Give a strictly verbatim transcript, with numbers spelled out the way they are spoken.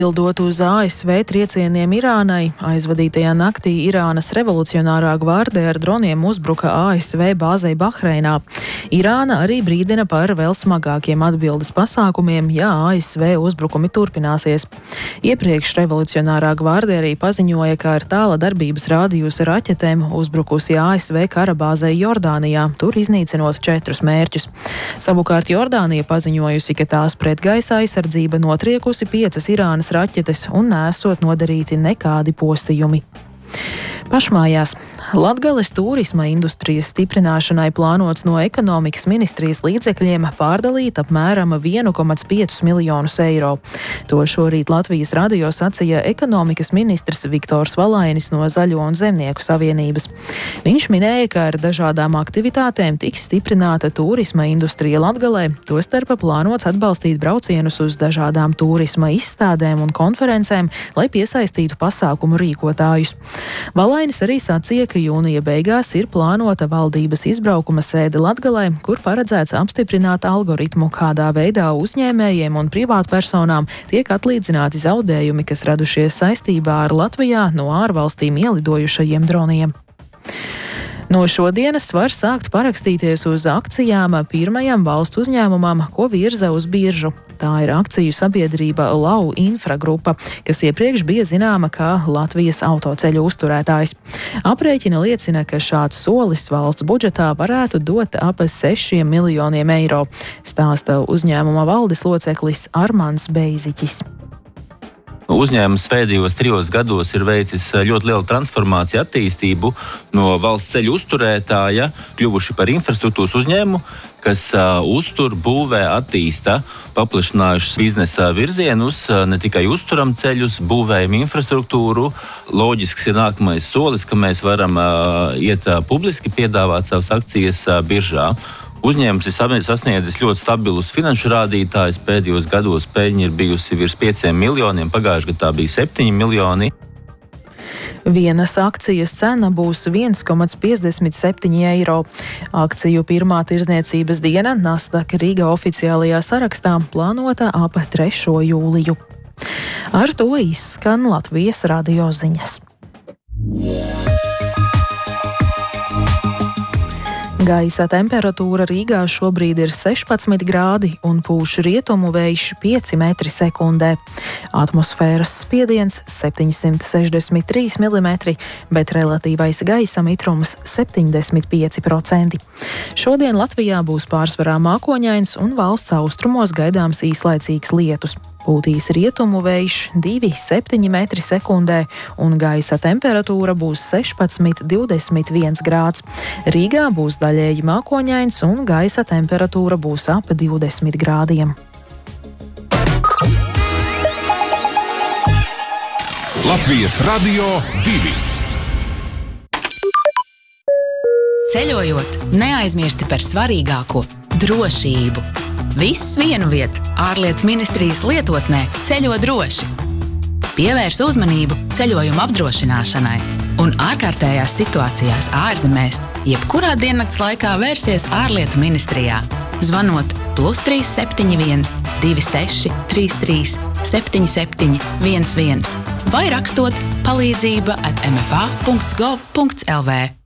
Atbildot uz A S V triecieniem Irānai, aizvadītajā naktī Irānas revolucionārā gvārde ar droniem uzbruka A S V bāzei Bahreinā. Irāna arī brīdina par vēl smagākiem atbildes pasākumiem, ja A S V uzbrukumi turpināsies. Iepriekš revolucionārā gvārde arī paziņoja, ka ar tāla darbības rādījusa raķetēm uzbrukusi A S V karabāzei Jordānijā, tur iznīcinot četrus mērķus. Savukārt Jordānija paziņojusi, ka tās pretgaisa aizsardzība notriekusi piecas Irānas raķetes un nesot nodarīti nekādi postījumi. Pašmājās. Latgales turisma industrijas stiprināšanai plānots no ekonomikas ministrijas līdzekļiem pārdalīt apmēram vienu komats piecus miljonus eiro. To šorīt Latvijas radio sacīja ekonomikas ministrs Viktors Valainis no Zaļo un Zemnieku savienības. Viņš minēja, ka ar dažādām aktivitātēm tiks stiprināta turisma industrija Latgalē, tostarp plānots atbalstīt braucienus uz dažādām turisma izstādēm un konferencēm, lai piesaistītu pasākumu rīkotājus. Valainis arī sacīja, ka jūnija beigās ir plānota valdības izbraukuma sēde Latgalē, kur paredzēts apstiprināt algoritmu, kādā veidā uzņēmējiem un privātpersonām tiek atlīdzināti zaudējumi, kas radušies saistībā ar Latvijā no ārvalstīm ielidojušajiem droniem. No šodienas var sākt parakstīties uz akcijām pirmajam valsts uzņēmumam, ko virza uz biržu. Tā ir akciju sabiedrība Lau Infra grupa, kas iepriekš bija zināma kā Latvijas autoceļu uzturētājs. Aprēķina liecina, ka šāds solis valsts budžetā varētu dot ap sešiem miljoniem eiro, stāsta uzņēmuma valdes loceklis Armands Beiziķis. Uzņēmums pēdējos trijos gados ir veicis ļoti lielu transformāciju, attīstību no valsts ceļu uzturētāja, kļuvuši par infrastruktūras uzņēmumu, kas uh, uztur, būvē, attīsta paplašinājušas biznesa virzienus, uh, ne tikai uzturam ceļus, būvējam infrastruktūru. Loģisks ir nākamais solis, ka mēs varam uh, iet uh, publiski piedāvāt savas akcijas uh, biržā. Uzņēmums ir sasniedzis ļoti stabilus finanšu rādītājus. Pēdējos gados peļņa ir bijusi virs pieciem miljoniem, pagājušajā gadā bija septiņi miljoni. Vienas akcijas cena būs viens komats piecdesmit septiņi eiro. Akciju pirmā tirdzniecības diena Nasdaq Riga oficiālajā sarakstā plānota ap trešo jūliju. Ar to izskan Latvijas radio ziņas. Gaisa temperatūra Rīgā šobrīd ir sešpadsmit grādi un pūš rietumu vējš pieci metri sekundē. Atmosfēras spiediens septiņsimt sešdesmit trīs milimetri, bet relatīvais gaisa mitrums septiņdesmit pieci procenti. Šodien Latvijā būs pārsvarā mākoņains un valsts austrumos gaidāms īslaicīgs lietus. Pūtīs rietumu vējš divi komats septiņi metri sekundē un gaisa temperatūra būs sešpadsmit divdesmit viens grāds. Rīgā būs daļēji mākoņains un gaisa temperatūra būs ap divdesmit grādiem. Latvijas radio divi. Ceļojot, neaizmirsti par svarīgāko – drošību. Viss vienu vietu ārlietu ministrijas lietotnē ceļo droši. Pievērs uzmanību ceļojuma apdrošināšanai un ārkārtējās situācijās ārzemēs, jebkurā diennakts laikā vērsies ārlietu ministrijā, zvanot plus trīs septiņi viens divi seši trīs trīs septiņi septiņi viens viens vai rakstot palīdzība at m f a punkts gov punkts l v.